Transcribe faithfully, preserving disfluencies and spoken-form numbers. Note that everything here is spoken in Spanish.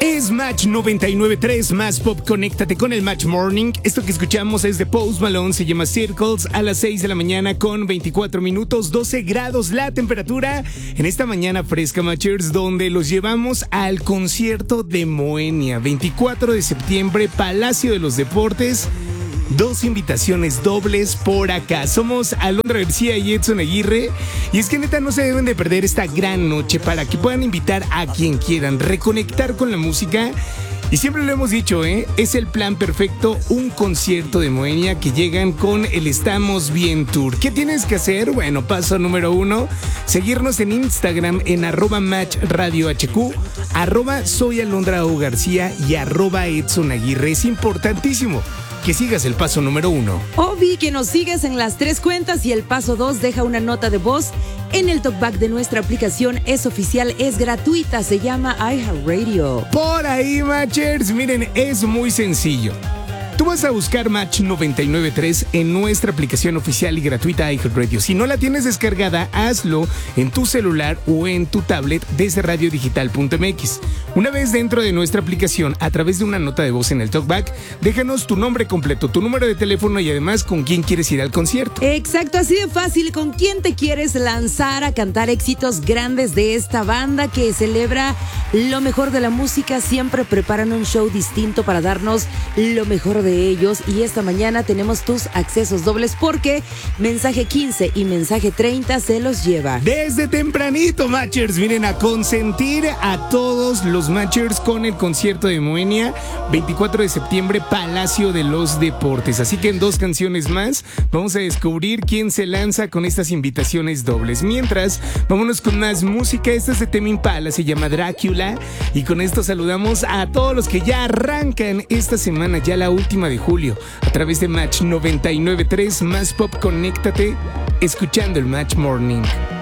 Es Match noventa y nueve punto tres, más pop, conéctate con el Match Morning. Esto que escuchamos es de Post Malone, se llama Circles, a las seis de la mañana con veinticuatro minutos, doce grados la temperatura en esta mañana fresca, Matchers, donde los llevamos al concierto de Moenia, veinticuatro de septiembre, Palacio de los Deportes. Dos invitaciones dobles por acá. Somos Alondra García y Edson Aguirre. Y es que neta no se deben de perder esta gran noche para que puedan invitar a quien quieran, reconectar con la música. Y siempre lo hemos dicho, ¿eh? Es el plan perfecto, un concierto de Moenia que llegan con el Estamos Bien Tour. ¿Qué tienes que hacer? Bueno, paso número uno, seguirnos en Instagram en arroba match radio hq, arroba soy Alondra O García y arroba Edson Aguirre. Es importantísimo que sigas el paso número uno. Obi, que nos sigas en las tres cuentas, y el paso dos, deja una nota de voz en el talkback de nuestra aplicación. Es oficial, es gratuita, se llama iHeartRadio. Por ahí, Matchers, miren, es muy sencillo. Tú vas a buscar Match noventa y nueve punto tres en nuestra aplicación oficial y gratuita iHeartRadio. Si no la tienes descargada, hazlo en tu celular o en tu tablet desde radio digital punto m x. Una vez dentro de nuestra aplicación, a través de una nota de voz en el talkback, déjanos tu nombre completo, tu número de teléfono y además con quién quieres ir al concierto. Exacto, así de fácil. ¿Con quién te quieres lanzar a cantar éxitos grandes de esta banda que celebra lo mejor de la música? Siempre preparan un show distinto para darnos lo mejor de de ellos, y esta mañana tenemos tus accesos dobles porque mensaje quince y mensaje treinta se los lleva. Desde tempranito, Matchers, miren, a consentir a todos los Matchers con el concierto de Moenia, veinticuatro de septiembre, Palacio de los Deportes. Así que en dos canciones más vamos a descubrir quién se lanza con estas invitaciones dobles. Mientras, vámonos con más música. Esta es de Tame Impala, se llama Drácula, y con esto saludamos a todos los que ya arrancan esta semana, ya la última de julio, a través de Match noventa y nueve punto tres, más pop, conéctate, escuchando el Match Morning.